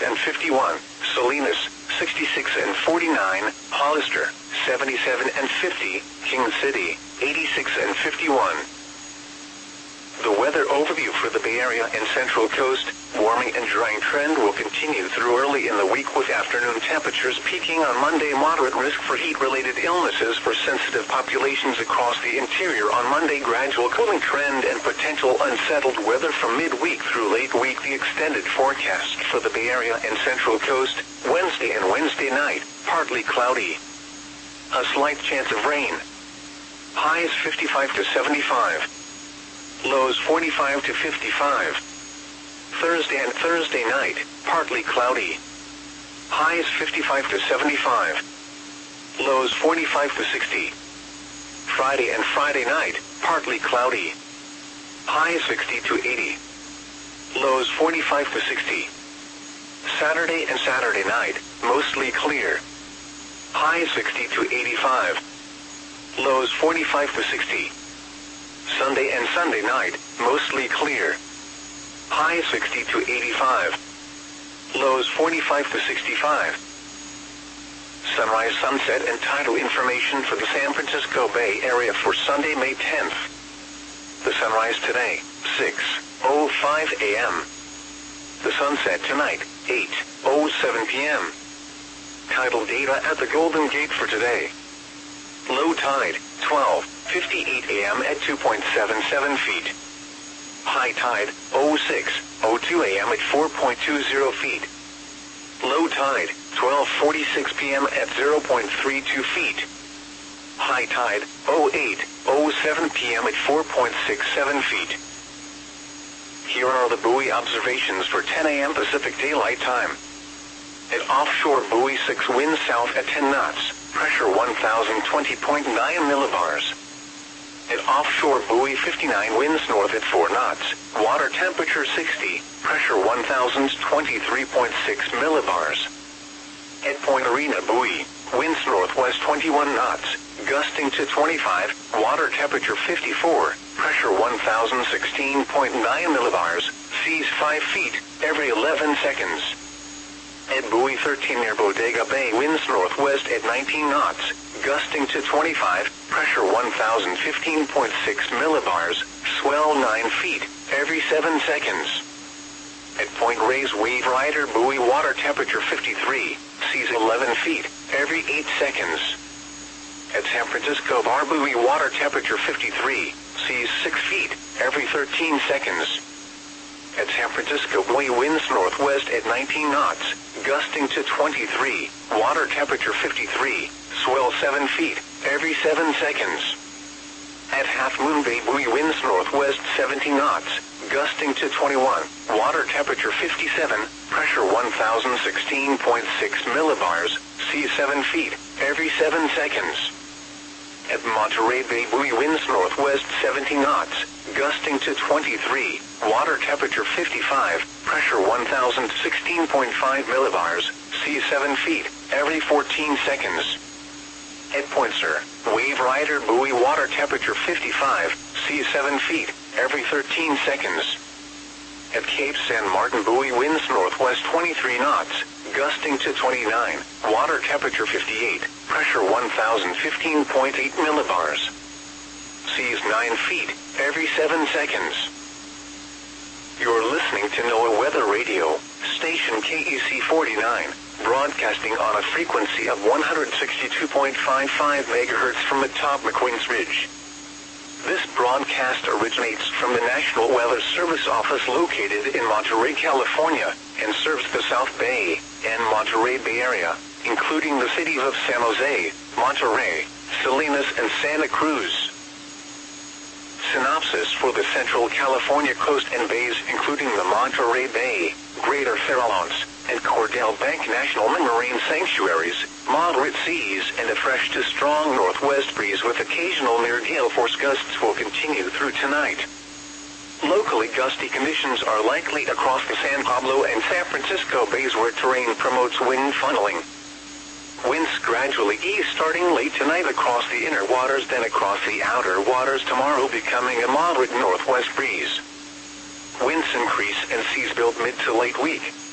and 51, Salinas, 66 and 49, Hollister, 77 and 50, King City, 86 and 51. The weather overview for the Bay Area and Central Coast. Warming and drying trend will continue through early in the week with afternoon temperatures peaking on Monday. Moderate risk for heat-related illnesses for sensitive populations across the interior on Monday. Gradual cooling trend and potential unsettled weather from midweek through late week. The extended forecast for the Bay Area and Central Coast. Wednesday and Wednesday night, partly cloudy. A slight chance of rain. Highs 55 to 75. Lows 45 to 55. Thursday and Thursday night, partly cloudy. Highs 55 to 75. Lows 45 to 60. Friday and Friday night, partly cloudy. Highs 60 to 80. Lows 45 to 60. Saturday and Saturday night, mostly clear. Highs 60 to 85. Lows 45 to 60. Sunday and Sunday night, mostly clear. Highs 60 to 85. Lows 45 to 65. Sunrise, sunset, and tidal information for the San Francisco Bay Area for Sunday, May 10th. The sunrise today, 6:05 a.m. The sunset tonight, 8:07 p.m. Tidal data at the Golden Gate for today. Low tide, 12:58 a.m. at 2.77 feet. High tide, 06:02 a.m. at 4.20 feet. Low tide, 12:46 p.m. at 0.32 feet. High tide, 08:07 p.m. at 4.67 feet. Here are the buoy observations for 10 a.m. Pacific Daylight Time. At offshore buoy 6, wind south at 10 knots, pressure 1020.9 millibars. At offshore buoy 59, winds north at 4 knots, water temperature 60, pressure 1023.6 millibars. At Point Arena buoy, winds northwest 21 knots, gusting to 25, water temperature 54, pressure 1016.9 millibars, seas 5 feet, every 11 seconds. At buoy 13 near Bodega Bay, winds northwest at 19 knots, gusting to 25, pressure 1015.6 millibars, swell 9 feet, every 7 seconds. At Point Reyes Wave Rider buoy, water temperature 53, seas 11 feet, every 8 seconds. At San Francisco Bar buoy, water temperature 53, seas 6 feet, every 13 seconds. At San Francisco buoy, winds northwest at 19 knots, gusting to 23, water temperature 53, swell 7 feet, every 7 seconds. At Half Moon Bay buoy, winds northwest 17 knots, gusting to 21, water temperature 57, pressure 1016.6 millibars, seas 7 feet, every 7 seconds. At Monterey Bay buoy, winds northwest 17 knots, gusting to 23, water temperature 55, pressure 1016.5 millibars, seas 7 feet, every 14 seconds. At Point Sur, Wave Rider buoy, water temperature 55, seas 7 feet, every 13 seconds. At Cape San Martin buoy, winds northwest 23 knots, gusting to 29, water temperature 58, pressure 1015.8 millibars. Seas 9 feet, every 7 seconds. You're listening to NOAA Weather Radio, station KEC 49, broadcasting on a frequency of 162.55 MHz from atop McQueen's Ridge. This broadcast originates from the National Weather Service office located in Monterey, California, and serves the South Bay and Monterey Bay Area, including the cities of San Jose, Monterey, Salinas, and Santa Cruz. Synopsis for the Central California coast and bays, including the Monterey Bay, Greater Farallones, and Cordell Bank National Marine Sanctuaries, moderate seas and a fresh to strong northwest breeze with occasional near gale force gusts will continue through tonight. Locally gusty conditions are likely across the San Pablo and San Francisco bays where terrain promotes wind funneling. Winds gradually ease starting late tonight across the inner waters, then across the outer waters tomorrow, becoming a moderate northwest breeze. Winds increase and seas build mid to late week.